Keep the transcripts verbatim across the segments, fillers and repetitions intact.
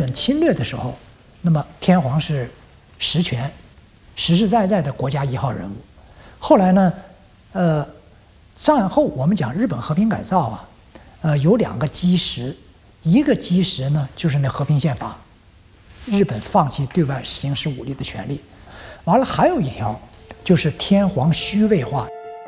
本侵略的时候，那么天皇是实权、实实在在的国家一号人物。后来呢，呃，战后我们讲日本和平改造啊，呃，有两个基石，一个基石呢就是那和平宪法，日本放弃对外行使武力的权利。完了，还有一条就是天皇虚位化。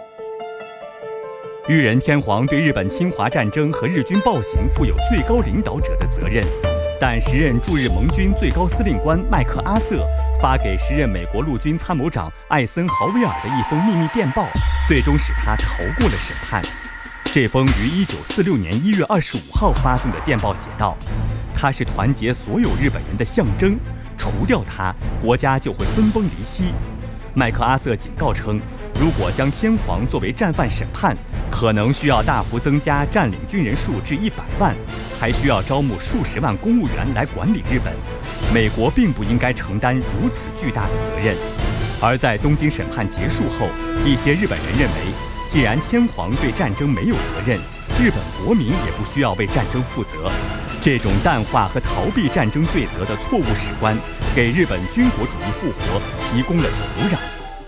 裕仁天皇对日本侵华战争和日军暴行负有最高领导者的责任，但时任驻日盟军最高司令官麦克阿瑟发给时任美国陆军参谋长艾森豪威尔的一封秘密电报，最终使他逃过了审判。这封于一九四六年一月二十五号发送的电报写道：“他是团结所有日本人的象征，除掉他，国家就会分崩离析。”麦克阿瑟警告称，如果将天皇作为战犯审判，可能需要大幅增加占领军人数至一百万，还需要招募数十万公务员来管理日本。美国并不应该承担如此巨大的责任。而在东京审判结束后，一些日本人认为，既然天皇对战争没有责任，日本国民也不需要为战争负责。这种淡化和逃避战争罪责的错误史观，给日本军国主义复活提供了土壤。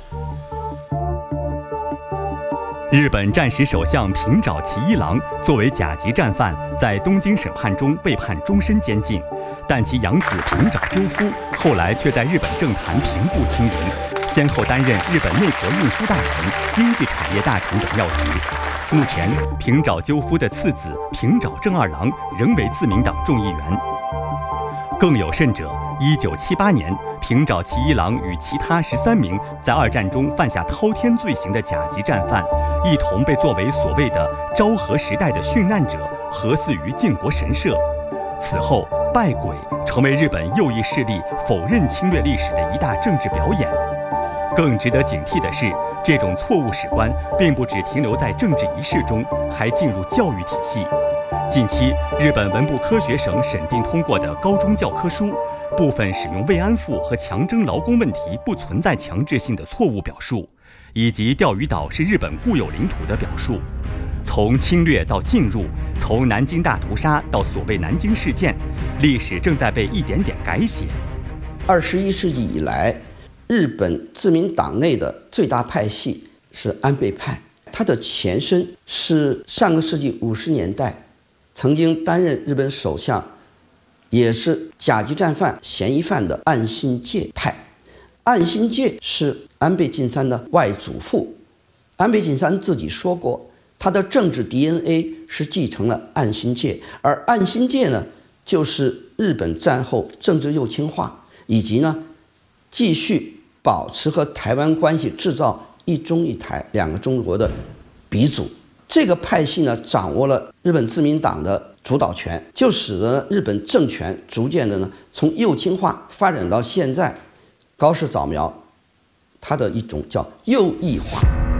日本战时首相平沼骐一郎作为甲级战犯，在东京审判中被判终身监禁，但其养子平沼纠夫后来却在日本政坛平步青云，先后担任日本内阁运输大臣、经济产业大臣等要职。目前，平沼纠夫的次子平沼正二郎仍为自民党众议员。更有甚者，一九七八年，平沼骐一郎与其他十三名在二战中犯下滔天罪行的甲级战犯，一同被作为所谓的昭和时代的殉难者，核祀于靖国神社。此后，拜鬼成为日本右翼势力否认侵略历史的一大政治表演。更值得警惕的是，这种错误史观并不只停留在政治仪式中，还进入教育体系。近期，日本文部科学省审定通过的高中教科书，部分使用慰安妇和强征劳工问题不存在强制性的错误表述，以及钓鱼岛是日本固有领土的表述。从侵略到进入，从南京大屠杀到所谓南京事件，历史正在被一点点改写。 二十一世纪以来，日本自民党内的最大派系是安倍派，它的前身是上个世纪五十年代曾经担任日本首相，也是甲级战犯嫌疑犯的岸信介派。岸信介是安倍晋三的外祖父，安倍晋三自己说过，他的政治 D N A 是继承了岸信介，而岸信介呢，就是日本战后政治右倾化以及呢继续保持和台湾关系，制造一中一台两个中国的鼻祖。这个派系呢，掌握了日本自民党的主导权，就使得日本政权逐渐的呢，从右倾化发展到现在，高市早苗，它的一种叫右翼化。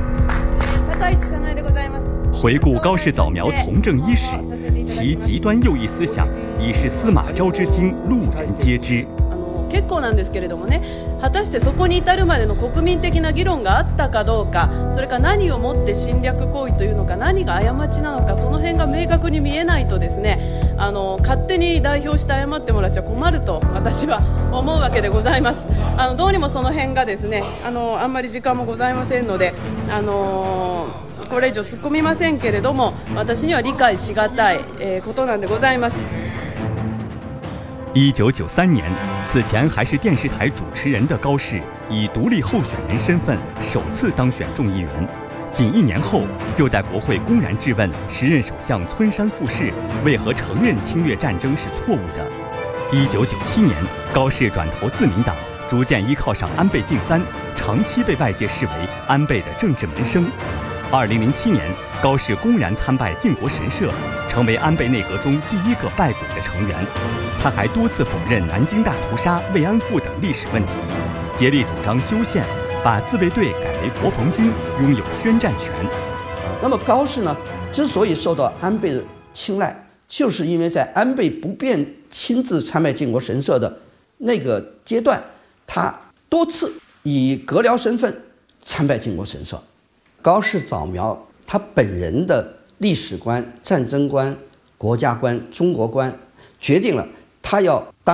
回顾高市早苗从政伊始，其极端右翼思想已是司马昭之心，路人皆知。 結構なんですけれどもね、果たしてそこに至るまでの国民的な議論があったかどうか、それから何をもって侵略行為というのか、何が過ちなのか、この辺が明確に見えないとですね、あの勝手に代表して謝ってもらっちゃ困ると私は思うわけでございます。あのどうにもその辺がですね、あのあんまり時間もございませんので、あのこれ以上突っ込みませんけれども、私には理解しがたい、えー、ことなんでございます。 一九九三年，此前还是电视台主持人的高市，以独立候选人身份首次当选众议员。仅一年后，就在国会公然质问时任首相村山富市为何承认侵略战争是错误的。一九九七年，高市转投自民党，逐渐依靠上安倍晋三，长期被外界视为安倍的政治门生。二零零七年，高市公然参拜靖国神社，成为安倍内阁中第一个拜鬼的成员。他还多次否认南京大屠杀、慰安妇等历史问题，竭力主张修宪，把自卫队改为国防军，拥有宣战权。 那么高市呢，之所以受到安倍的青睐，就是因为在安倍不便亲自参拜靖国神社的那个阶段，他多次以阁僚身份参拜靖国神社。高市早苗他本人的历史观、战争观、国家观、中国观，决定了他要当